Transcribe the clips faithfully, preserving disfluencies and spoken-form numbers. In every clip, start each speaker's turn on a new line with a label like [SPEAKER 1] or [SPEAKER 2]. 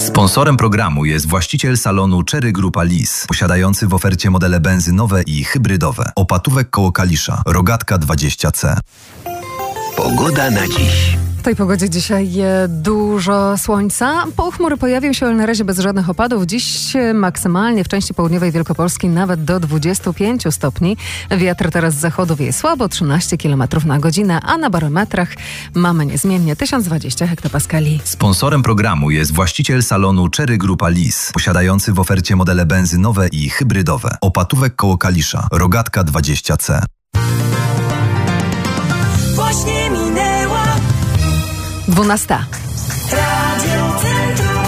[SPEAKER 1] Sponsorem programu jest właściciel salonu Cherry Grupa Lis, posiadający w ofercie modele benzynowe i hybrydowe. Opatówek koło Kalisza, Rogatka dwadzieścia C.
[SPEAKER 2] Pogoda na dziś.
[SPEAKER 3] W tej pogodzie dzisiaj dużo słońca. Pochmury pojawią się, ale na razie bez żadnych opadów. Dziś maksymalnie w części południowej Wielkopolski nawet do dwudziestu pięciu stopni. Wiatr teraz z zachodu wieje słabo, trzynaście kilometrów na godzinę, a na barometrach mamy niezmiennie tysiąc dwadzieścia hektopaskali.
[SPEAKER 1] Sponsorem programu jest właściciel salonu Cherry Grupa Lis, posiadający w ofercie modele benzynowe i hybrydowe. Opatówek koło Kalisza, Rogatka dwadzieścia C.
[SPEAKER 4] Właśnie minęła
[SPEAKER 3] dwunasta.
[SPEAKER 4] Radio Centrum.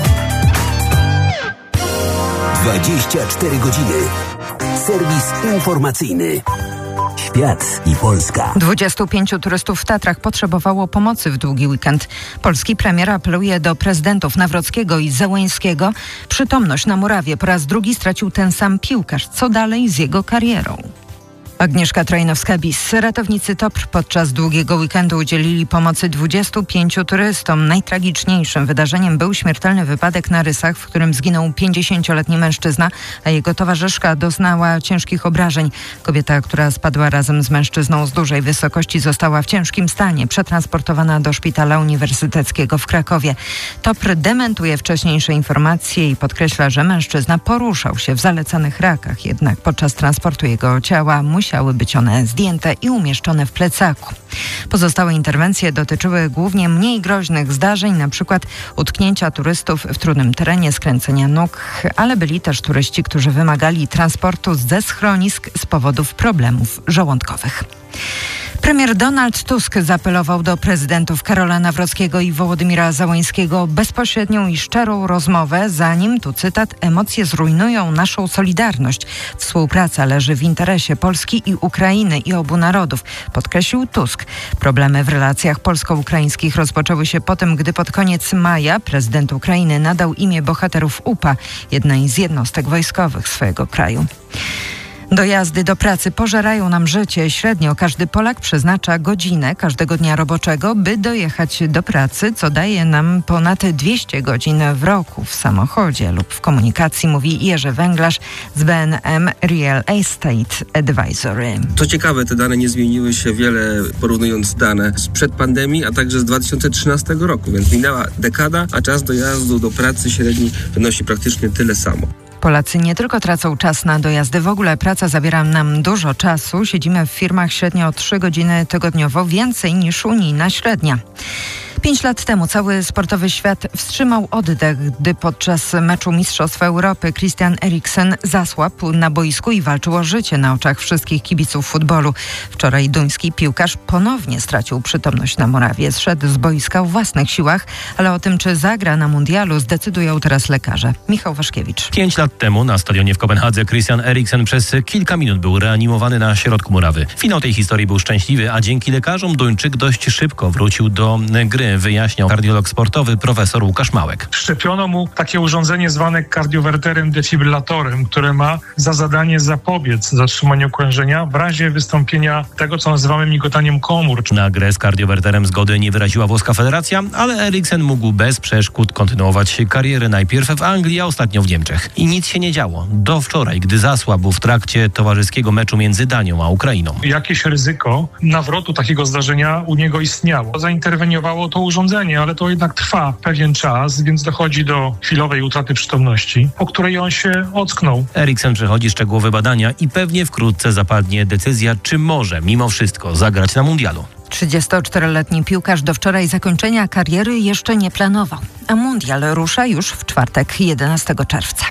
[SPEAKER 2] dwadzieścia cztery godziny. Serwis informacyjny. Świat i Polska.
[SPEAKER 5] dwudziestu pięciu turystów w Tatrach potrzebowało pomocy w długi weekend. Polski premier apeluje do prezydentów Nawrockiego i Zełańskiego. Przytomność na murawie po raz drugi stracił ten sam piłkarz. Co dalej z jego karierą? Agnieszka Trojnowska-Bis. Ratownicy T O P R podczas długiego weekendu udzielili pomocy dwudziestu pięciu turystom. Najtragiczniejszym wydarzeniem był śmiertelny wypadek na Rysach, w którym zginął pięćdziesięcioletni mężczyzna, a jego towarzyszka doznała ciężkich obrażeń. Kobieta, która spadła razem z mężczyzną z dużej wysokości, została w ciężkim stanie, przetransportowana do Szpitala Uniwersyteckiego w Krakowie. T O P R dementuje wcześniejsze informacje i podkreśla, że mężczyzna poruszał się w zalecanych rakach, jednak podczas transportu jego ciała musiał Musiały być one zdjęte i umieszczone w plecaku. Pozostałe interwencje dotyczyły głównie mniej groźnych zdarzeń, na przykład utknięcia turystów w trudnym terenie, skręcenia nóg, ale byli też turyści, którzy wymagali transportu ze schronisk z powodów problemów żołądkowych. Premier Donald Tusk zaapelował do prezydentów Karola Nawrockiego i Wołodymira Zełańskiego o bezpośrednią i szczerą rozmowę, zanim, tu cytat, emocje zrujnują naszą solidarność. Współpraca leży w interesie Polski i Ukrainy i obu narodów, podkreślił Tusk. Problemy w relacjach polsko-ukraińskich rozpoczęły się po tym, gdy pod koniec maja prezydent Ukrainy nadał imię bohaterów U P A, jednej z jednostek wojskowych swojego kraju. Dojazdy do pracy pożerają nam życie. Średnio każdy Polak przeznacza godzinę każdego dnia roboczego, by dojechać do pracy, co daje nam ponad dwieście godzin w roku w samochodzie lub w komunikacji, mówi Jerzy Węglarz z B N M Real Estate Advisory.
[SPEAKER 6] Co ciekawe, te dane nie zmieniły się wiele, porównując dane sprzed pandemii, a także z dwa tysiące trzynastego roku, więc minęła dekada, a czas dojazdu do pracy średni wynosi praktycznie tyle samo.
[SPEAKER 5] Polacy nie tylko tracą czas na dojazdy, w ogóle praca zabiera nam dużo czasu. Siedzimy w firmach średnio trzy godziny tygodniowo, więcej niż unijna średnia. Pięć lat temu cały sportowy świat wstrzymał oddech, gdy podczas meczu Mistrzostw Europy Christian Eriksen zasłabł na boisku i walczył o życie na oczach wszystkich kibiców futbolu. Wczoraj duński piłkarz ponownie stracił przytomność na murawie. Zszedł z boiska w własnych siłach, ale o tym, czy zagra na mundialu, zdecydują teraz lekarze. Michał Waszkiewicz.
[SPEAKER 7] Pięć lat temu na stadionie w Kopenhadze Christian Eriksen przez kilka minut był reanimowany na środku murawy. Finał tej historii był szczęśliwy, a dzięki lekarzom Duńczyk dość szybko wrócił do gry, wyjaśniał kardiolog sportowy profesor Łukasz Małek.
[SPEAKER 8] Wszczepiono mu takie urządzenie zwane kardiowerterem defibrylatorem, które ma za zadanie zapobiec zatrzymaniu krążenia w razie wystąpienia tego, co nazywamy migotaniem komór.
[SPEAKER 7] Na grę z kardiowerterem zgody nie wyraziła włoska federacja, ale Eriksen mógł bez przeszkód kontynuować karierę najpierw w Anglii, a ostatnio w Niemczech. I nic się nie działo. Do wczoraj, gdy zasłabł w trakcie towarzyskiego meczu między Danią a Ukrainą.
[SPEAKER 8] Jakieś ryzyko nawrotu takiego zdarzenia u niego istniało. Zainterweniowało to urządzenie, ale to jednak trwa pewien czas, więc dochodzi do chwilowej utraty przytomności, po której on się ocknął.
[SPEAKER 7] Eriksen przechodzi szczegółowe badania i pewnie wkrótce zapadnie decyzja, czy może mimo wszystko zagrać na mundialu.
[SPEAKER 5] trzydziestoczteroletni piłkarz do wczoraj zakończenia kariery jeszcze nie planował, a mundial rusza już w czwartek, jedenastego czerwca.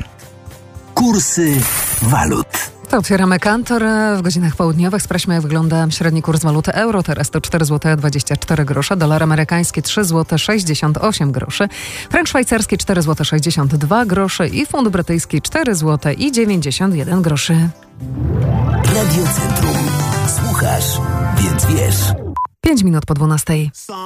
[SPEAKER 2] Kursy walut.
[SPEAKER 3] To otwieramy kantor w godzinach południowych. Sprawdźmy, jak wygląda średni kurs waluty euro. Teraz to cztery złote dwadzieścia cztery grosze, dolar amerykański trzy złote sześćdziesiąt osiem groszy, frank szwajcarski cztery złote sześćdziesiąt dwa grosze i funt brytyjski cztery złote dziewięćdziesiąt jeden groszy.
[SPEAKER 2] Radio Centrum. Słuchasz, więc wiesz.
[SPEAKER 3] Pięć minut po dwunastej.